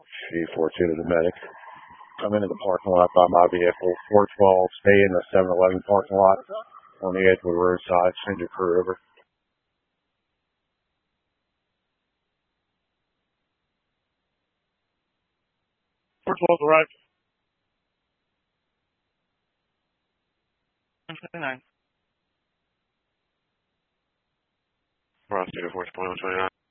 Chief 42 to the medic. I'm into the parking lot by my vehicle. 412, stay in the 7-Eleven parking lot on the Edgewood roadside. Send your crew over. 412 arrived. 129. Ross, 429.